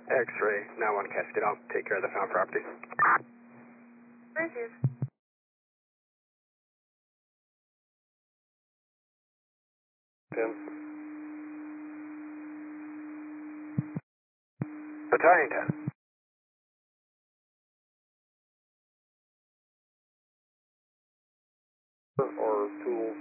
X-ray, 9-1 Cascade, I'll take care of the found property. Bridges. Tim. Battalion 10. Or tools.